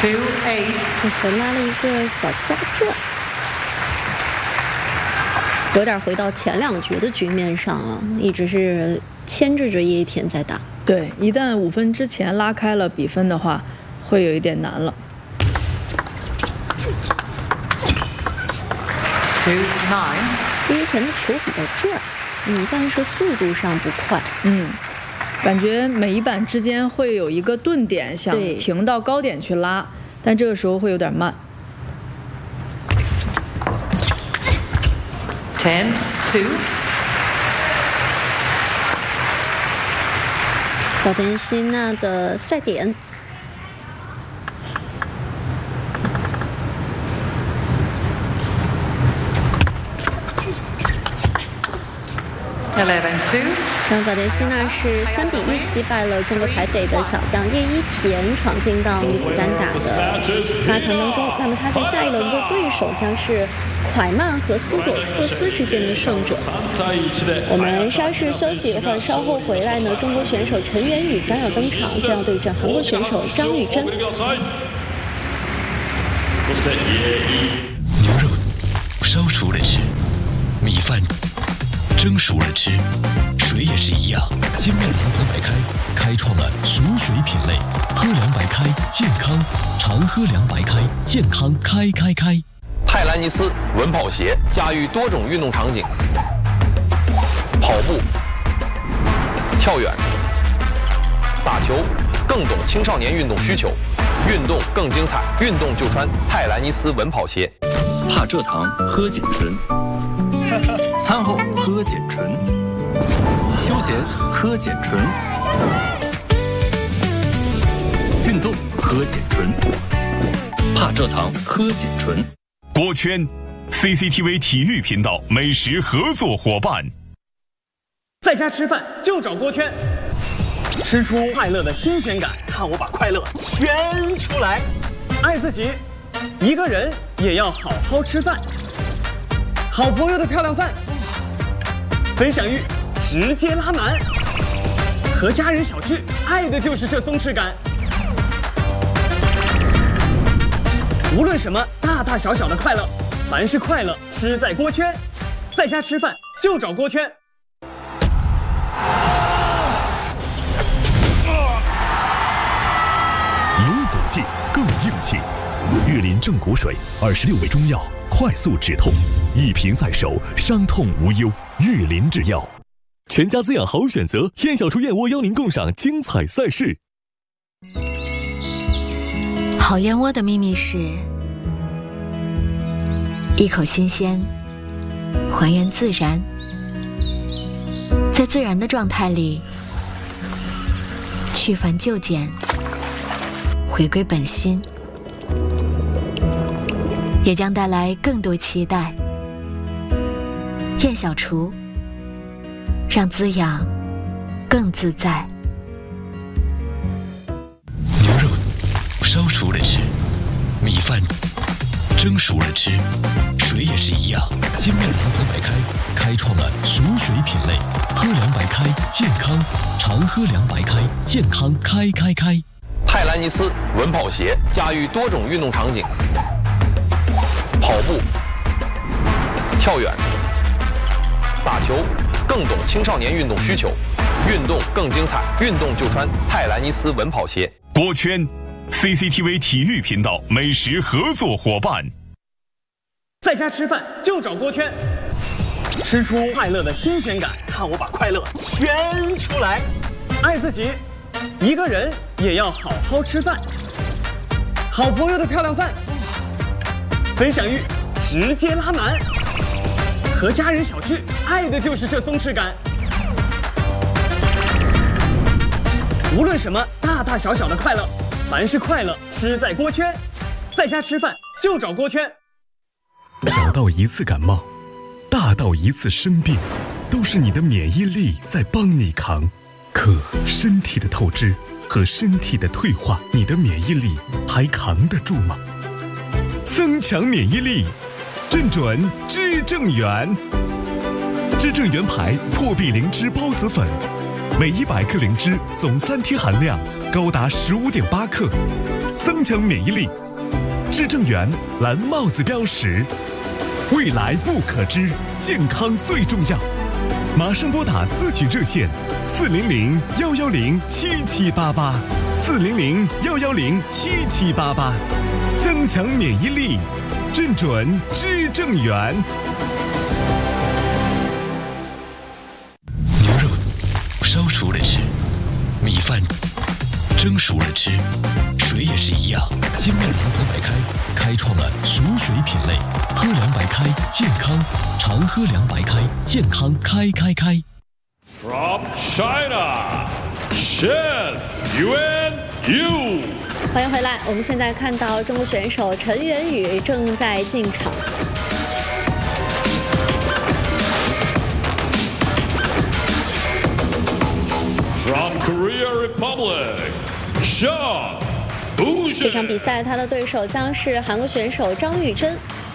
这球拉了一个小加转，有点回到前2局的局面上啊，一直是牵制着叶一田在打。 对，一旦5分之前拉开了比分的话，会有一点难了。 叶一田的球比较转，但是速度上不快。 感觉每一板之间会有一个顿点，想停到高点去拉，但这个时候会有点慢。 10-2。早田希娜的赛点。让早田希娜是3-1击败了中国台北的小将叶一田，闯进到女子单打的8强当中。那么她在下一轮的对手将是蒯曼和斯佐克斯之间的胜者。我们稍事休息一会儿，稍后回来呢，中国选手陈元宇将要登场，将要对阵韩国选手张玉珍。 牛肉烧熟了吃，米饭蒸熟了吃，水也是一样。金麦郎和白开开创了熟水品类，喝凉白开健康，常喝凉白开健康开。 泰兰尼斯稳跑鞋驾驭多种运动场景，跑步、跳远、打球，更懂青少年运动需求，运动更精彩，运动就穿泰兰尼斯稳跑鞋。 怕蔗糖喝碱醇，餐后喝碱醇，休闲喝碱醇，运动喝碱醇，怕蔗糖喝碱醇。 锅圈 CCTV 体育频道美食合作伙伴。 在家吃饭就找锅圈，吃出快乐的新鲜感，看我把快乐全出来。爱自己，一个人也要好好吃饭。好朋友的漂亮饭，分享欲直接拉满。和家人小聚，爱的就是这松弛感。无论什么大大小小的快乐，凡是快乐吃在锅圈。在家吃饭就找锅圈。 有骨气更硬气，玉林正骨水26味中药，快速止痛，一瓶在手，伤痛无忧。玉林制药， 全家滋养好选择。燕小厨燕窝邀您共赏精彩赛事。 好燕窝的秘密是一口新鲜，还原自然，在自然的状态里去繁就简，回归本心，也将带来更多期待。燕小厨，让滋养更自在。 牛肉烧熟了吃，米饭蒸熟了吃，水也是一样。金麦郎和白开开创了熟水品类，喝凉白开健康，常喝凉白开健康开。 泰兰尼斯稳跑鞋驾驭多种运动场景，跑步、跳远、打球，更懂青少年运动需求，运动更精彩，运动就穿泰兰尼斯稳跑鞋。 锅圈 CCTV 体育频道美食合作伙伴。 在家吃饭就找锅圈，吃出快乐的新鲜感，看我把快乐全出来。爱自己，一个人也要好好吃饭。好朋友的漂亮饭，分享欲直接拉满。和家人小聚，爱的就是这松弛感。无论什么大大小小的快乐，凡是快乐吃在锅圈。在家吃饭就找锅圈。 小到一次感冒，大到一次生病，都是你的免疫力在帮你扛。可身体的透支和身体的退化，你的免疫力还扛得住吗？增强免疫力，正准知正元。知正元牌破壁灵芝孢子粉，每100克灵芝总3天含量高达15.8克， 增强免疫力。至正源蓝帽子标识，未来不可知，健康最重要。马上拨打咨询热线400-110-7788，400-110-7788，增强免疫力，正准至正源。 牛肉烧熟了吃，米饭蒸熟了吃，水也是一样。金麦郎河白开开创了熟水品类，喝凉白开健康，常喝凉白开健康开。 From China, Shen Yuanyu。 欢迎回来，我们现在看到中国选手陈元宇正在进场。 From Korea Republic, Sean。 这场比赛，他的对手将是韩国选手张玉珍。